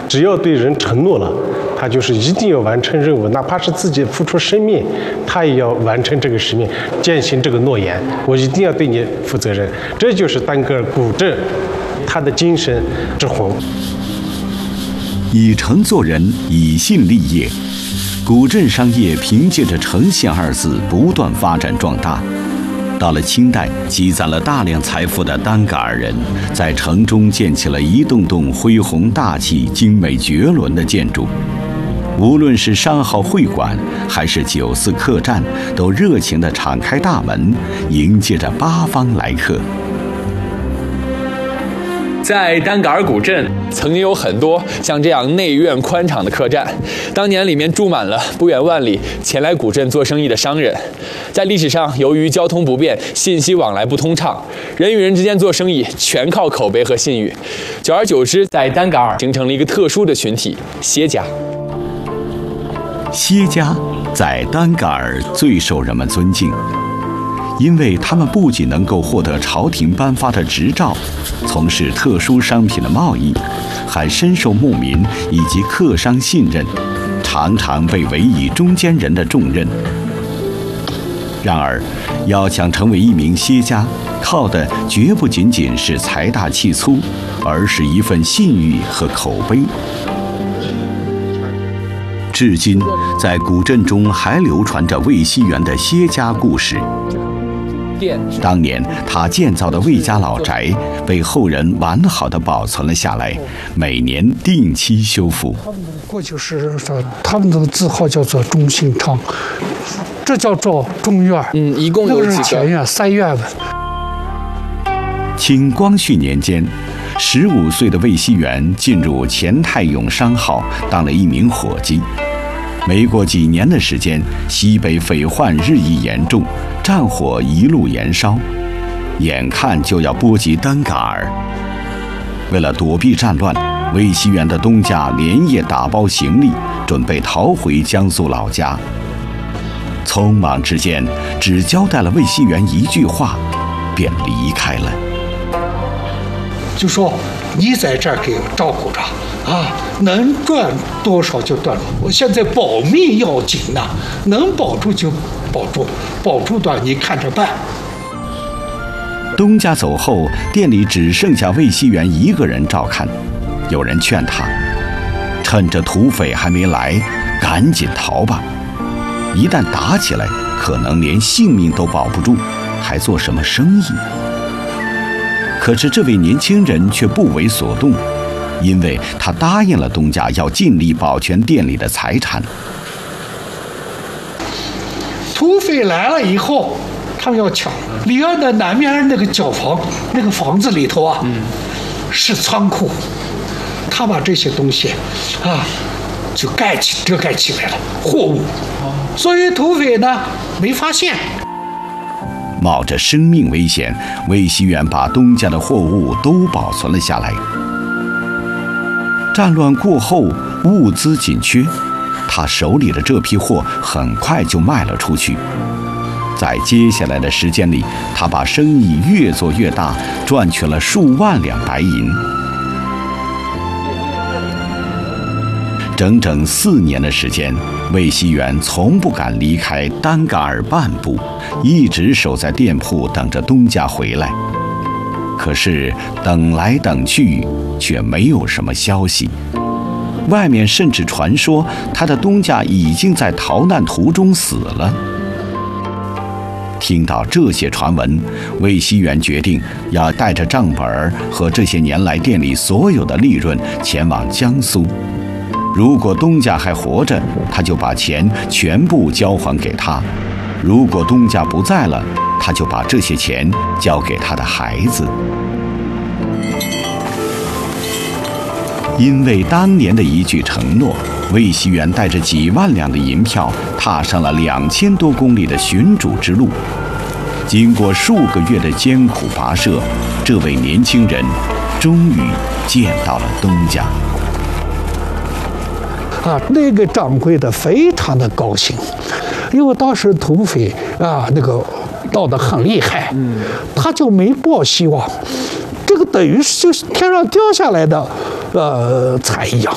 只要对人承诺了，他就是一定要完成任务，哪怕是自己付出生命，他也要完成这个使命，践行这个诺言。我一定要对你负责任。这就是丹格尔古镇他的精神之魂。 以诚做人，以信立业。古镇商业凭借着诚信二字不断发展壮大。到了清代，积攒了大量财富的丹嘎尔人，在城中建起了一栋栋恢宏大气、精美绝伦的建筑。无论是商号会馆，还是酒肆客栈，都热情地敞开大门，迎接着八方来客。 在丹嘎尔古镇，曾经有很多像这样内院宽敞的客栈，当年里面住满了不远万里前来古镇做生意的商人。在历史上，由于交通不便，信息往来不通畅，人与人之间做生意全靠口碑和信誉。久而久之，在丹嘎尔形成了一个特殊的群体——歇家。 歇家在丹嘎尔最受人们尊敬。因为他们不仅能够获得朝廷颁发的执照，从事特殊商品的贸易，还深受牧民以及客商信任，常常被委以中间人的重任。然而，要想成为一名歇家，靠的绝不仅仅是财大气粗，而是一份信誉和口碑。至今，在古镇中还流传着魏熙元的歇家故事。当年他建造的魏家老宅被后人完好的保存了下来，每年定期修复。 过去是说他们的字号叫做中信昌，这叫做中院。 一共有几个？ 那个是前院3院的。 清光绪年间，15岁的魏熙元进入钱泰永商号，当了一名伙计。没过几年的时间，西北匪患日益严重，战火一路延烧，眼看就要波及丹嘎尔。为了躲避战乱，魏熙元的东家连夜打包行李，准备逃回江苏老家。匆忙之间，只交代了魏熙元一句话，便离开了。 就说你在这儿给我照顾着啊，能赚多少就赚。我现在保命要紧呐，能保住就保住，保住的你看着办。 东家走后，店里只剩下魏熙元一个人照看。有人劝他，趁着土匪还没来，赶紧逃吧。一旦打起来，可能连性命都保不住，还做什么生意？可是这位年轻人却不为所动，因为他答应了东家要尽力保全店里的财产。 土匪来了以后，他们要抢离岸的南面那个角房，那个房子里头啊，是仓库，他把这些东西啊就遮盖起来了，货物，所以土匪呢没发现。 冒着生命危险，魏熙元把东家的货物都保存了下来。战乱过后，物资紧缺，他手里的这批货很快就卖了出去。在接下来的时间里，他把生意越做越大，赚取了数万两白银。整整4年的时间，魏熙元从不敢离开丹嘎尔半步，一直守在店铺等着东家回来。可是等来等去，却没有什么消息。外面甚至传说他的东家已经在逃难途中死了。听到这些传闻，魏熙元决定要带着账本和这些年来店里所有的利润前往江苏。如果东家还活着，他就把钱全部交还给他；如果东家不在了，他就把这些钱交给他的孩子。因为当年的一句承诺，魏熙元带着几万两的银票，踏上了2000多公里的寻主之路。经过数个月的艰苦跋涉，这位年轻人终于见到了东家。 那个掌柜的非常的高兴，因为当时土匪那个闹得很厉害，他就没抱希望，这个等于是就是天上掉下来的财一样。